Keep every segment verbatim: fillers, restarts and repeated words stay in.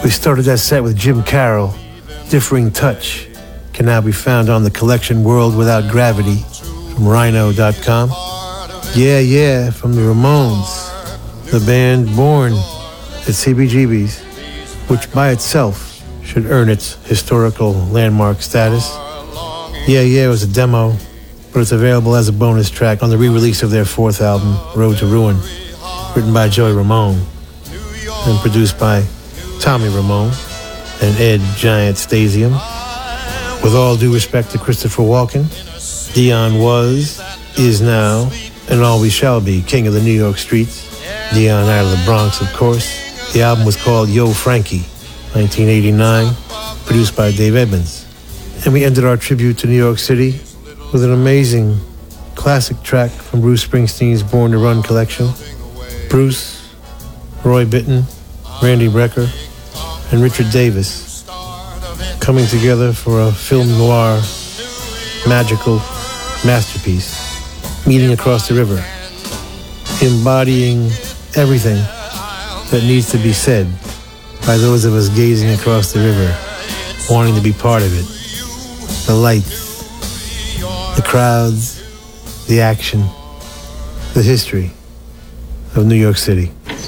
We started that set with Jim Carroll. Differing Touch can now be found on the collection World Without Gravity from rhino dot com. Yeah, yeah, from the Ramones, the band born at C B G B's, which by itself should earn its historical landmark status. Yeah, yeah, it was a demo, but it's available as a bonus track on the re-release of their fourth album, Road to Ruin, written by Joey Ramone and produced by Tommy Ramone and Ed Giant Stasium. With all due respect to Christopher Walken, Dion was, is now, and always shall be king of the New York streets. Dion out of the Bronx, of course. The album was called Yo Frankie, nineteen eighty-nine, produced by Dave Edmunds. And we ended our tribute to New York City with an amazing classic track from Bruce Springsteen's Born to Run collection. Bruce, Roy Bittan, Randy Brecker, and Richard Davis coming together for a film noir magical masterpiece, Meeting Across the River, embodying everything that needs to be said by those of us gazing across the river, wanting to be part of it. The lights, the crowds, the action, the history of New York City.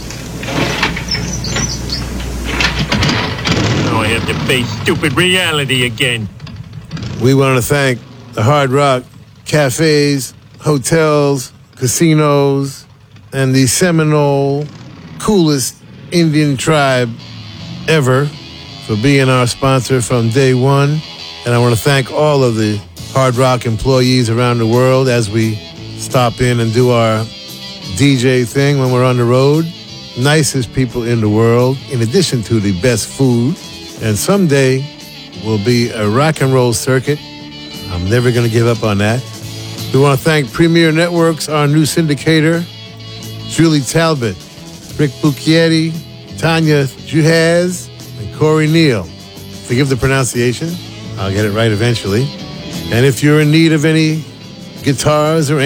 Now I have to face stupid reality again. We want to thank the Hard Rock cafes, hotels, casinos, and the Seminole coolest Indian tribe ever for being our sponsor from day one. And I want to thank all of the Hard Rock employees around the world as we stop in and do our D J thing when we're on the road. Nicest people in the world, in addition to the best food. And someday will be a rock and roll circuit. I'm never going to give up on that. We want to thank Premier Networks, our new syndicator, Julie Talbot, Rick Bucchietti, Tanya Juhaz, and Corey Neal. Forgive the pronunciation. I'll get it right eventually. And if you're in need of any guitars or